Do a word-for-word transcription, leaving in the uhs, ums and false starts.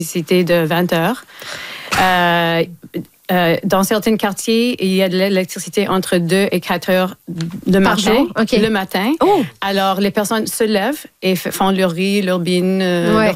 C'était de vingt heures. Euh, euh, dans certains quartiers, il y a de l'électricité entre deux et quatre heures de matin, okay. le matin. Oh. Alors, les personnes se lèvent et f- font leur riz, leur bine, euh, ouais. leur